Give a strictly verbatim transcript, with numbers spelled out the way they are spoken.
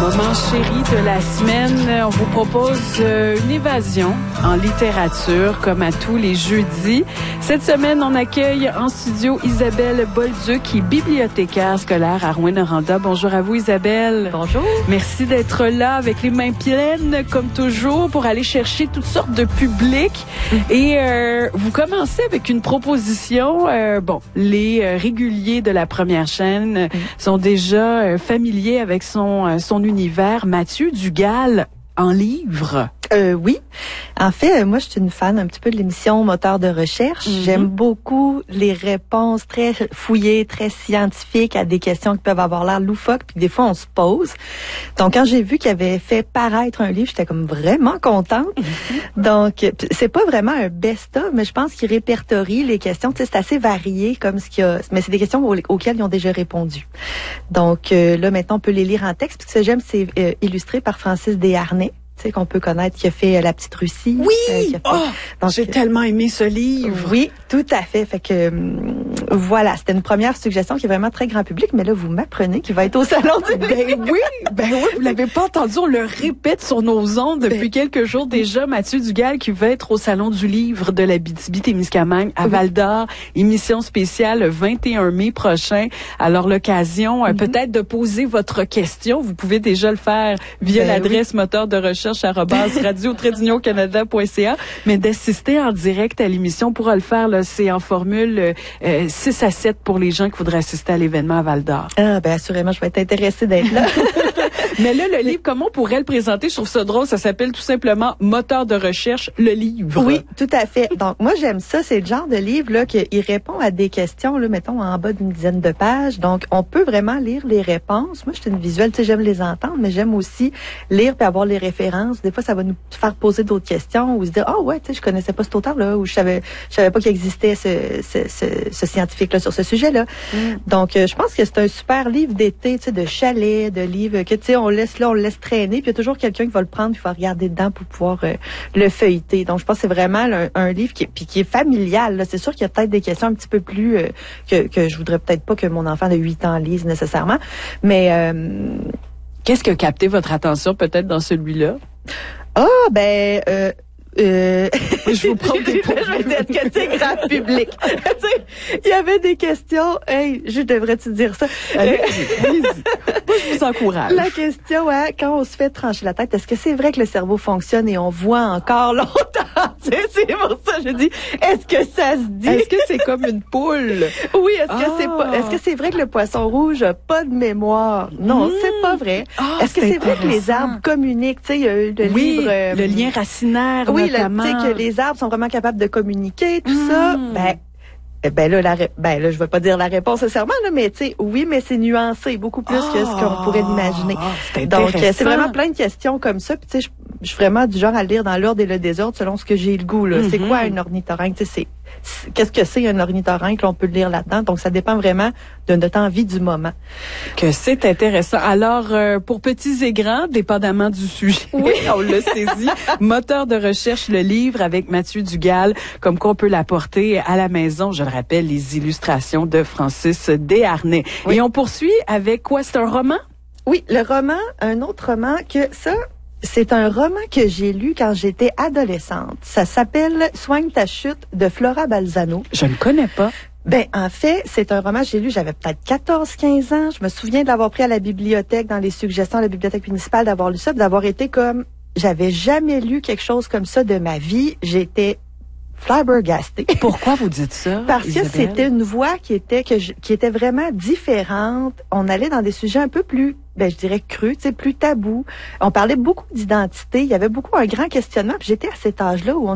Moment chéri de la semaine, on vous propose euh, une évasion en littérature comme à tous les jeudis. Cette semaine, on accueille en studio Isabelle Bolduc, qui est bibliothécaire scolaire à Rouyn-Noranda. Bonjour à vous, Isabelle. Bonjour. Merci d'être là avec les mains pleines, comme toujours, pour aller chercher toutes sortes de publics. Mm-hmm. Et euh, vous commencez avec une proposition. Euh, bon, les euh, réguliers de la première chaîne mm-hmm. sont déjà euh, familiers avec son, euh, son univers. Mathieu Dugal en livre. Euh, oui. En fait, moi, je suis une fan un petit peu de l'émission Moteur de recherche. Mm-hmm. J'aime beaucoup les réponses très fouillées, très scientifiques à des questions qui peuvent avoir l'air loufoques, puis des fois, on se pose. Donc, quand j'ai vu qu'il avait fait paraître un livre, j'étais comme vraiment contente. Mm-hmm. Donc, c'est pas vraiment un best-of, mais je pense qu'il répertorie les questions. Tu sais, c'est assez varié comme ce qu'il y a, mais c'est des questions auxquelles ils ont déjà répondu. Donc, euh, là, maintenant, on peut les lire en texte. Puis ce que j'aime, c'est euh, illustré par Francis Desharnais, tu sais, qu'on peut connaître, qui a fait euh, La Petite Russie. Oui! Euh, fait, oh, donc, j'ai euh, tellement aimé ce livre. Oui, tout à fait. Fait que, euh, voilà, c'était une première suggestion qui est vraiment très grand public, mais là, vous m'apprenez qu'il va être au Salon du ben livre. Oui, ben oui, vous l'avez pas entendu, on le répète sur nos ondes depuis ben, quelques jours déjà. Mathieu Dugal qui va être au Salon du livre de l'Abitibi-Témiscamingue à oui. Val-d'Or, émission spéciale le vingt et un mai prochain. Alors, l'occasion, mm-hmm. peut-être de poser votre question. Vous pouvez déjà le faire via ben, l'adresse oui. moteur de recherche arobase radio trait canada point c a, mais d'assister en direct à l'émission, on pourra le faire, là, c'est en formule euh, six à sept pour les gens qui voudraient assister à l'événement à Val-d'Or. Ah, ben assurément, je vais être intéressée d'être là. Mais là, le livre, comment on pourrait le présenter? Je trouve ça drôle, ça s'appelle tout simplement Moteur de recherche, le livre. Oui, tout à fait. Donc, moi, j'aime ça, c'est le genre de livre, là, qu'il répond à des questions, là, mettons, en bas d'une dizaine de pages. Donc, on peut vraiment lire les réponses. Moi, je suis une visuelle, tu sais, j'aime les entendre, mais j'aime aussi lire puis avoir les références. Des fois, ça va nous faire poser d'autres questions ou se dire, ah oh, ouais, tu sais, je connaissais pas cet auteur-là, ou je savais, je savais pas qu'il existait ce, ce, ce, ce scientifique-là sur ce sujet-là. Mm. Donc, euh, je pense que c'est un super livre d'été, tu sais, de chalet, de livre que, tu sais, on laisse là, on le laisse traîner, puis il y a toujours quelqu'un qui va le prendre, puis il va regarder dedans pour pouvoir euh, le feuilleter. Donc, je pense que c'est vraiment là, un, un livre qui est, puis qui est familial. Là. C'est sûr qu'il y a peut-être des questions un petit peu plus euh, que, que je voudrais peut-être pas que mon enfant de huit ans lise nécessairement, mais... Euh, qu'est-ce qui a capté votre attention peut-être dans celui-là? Ah, oh, ben... Euh, Euh, je vous prends des points. Je vais être que c'est grand public. Il y avait des questions. Hey, je devrais-tu dire ça? Allez, allez-y. Moi, je vous encourage. La question, hein, quand on se fait trancher la tête, est-ce que c'est vrai que le cerveau fonctionne et on voit encore longtemps? C'est pour ça que je dis, est-ce que ça se dit? Est-ce que c'est comme une poule? Oui, est-ce que ah. c'est pas, est-ce que c'est vrai que le poisson rouge a pas de mémoire? Non, mmh. c'est pas vrai. Ah, est-ce que c'est vrai que les arbres communiquent? Tu sais, il y a eu le oui, livre, euh, le lien racinaire. Oui, tu sais que les arbres sont vraiment capables de communiquer, tout mmh. ça. Ben, ben là, la, ben là, je vais pas dire la réponse nécessairement, là, mais tu sais, oui, mais c'est nuancé beaucoup plus oh, que ce qu'on pourrait l'imaginer. C'est Donc, c'est vraiment plein de questions comme ça. Puis tu sais, je, je suis vraiment du genre à le lire dans l'ordre et le désordre selon ce que j'ai le goût. Là, mmh. c'est quoi un ornithorynque? Tu sais, c'est qu'est-ce que c'est un ornithorynque? Là, on peut le lire là-dedans. Donc, ça dépend vraiment de notre envie du moment. Que c'est intéressant. Alors, euh, pour petits et grands, dépendamment du sujet, oui. on l'a saisi. Moteur de recherche, le livre avec Mathieu Dugal, comme qu'on peut l'apporter à la maison. Je le rappelle, les illustrations de Francis Desharnais. Oui. Et on poursuit avec quoi? C'est un roman? Oui, le roman, un autre roman que ça... C'est un roman que j'ai lu quand j'étais adolescente. Ça s'appelle « Soigne ta chute » de Flora Balzano. Je ne connais pas. Ben, en fait, c'est un roman que j'ai lu, j'avais peut-être quatorze quinze ans. Je me souviens de l'avoir pris à la bibliothèque, dans les suggestions à la bibliothèque municipale, d'avoir lu ça, d'avoir été comme... J'avais jamais lu quelque chose comme ça de ma vie. J'étais flabbergastée. Pourquoi vous dites ça? Parce Isabelle? que c'était une voix qui était que je, qui était vraiment différente. On allait dans des sujets un peu plus, ben je dirais crus, tu sais, plus tabous. On parlait beaucoup d'identité. Il y avait beaucoup un grand questionnement. Puis j'étais à cet âge-là où on